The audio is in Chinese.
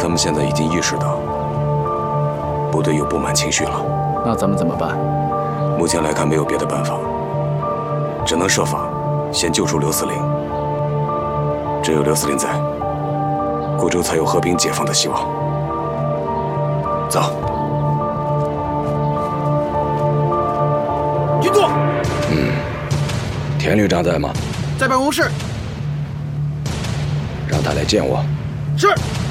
他们现在已经意识到部队有不满情绪了。 那咱们怎么办？ 目前来看，没有别的办法，只能设法先救出刘司令。只有刘司令在，贵州才有和平解放的希望。走。 军座。 田旅长在吗？ 在办公室。 让他来见我。 是。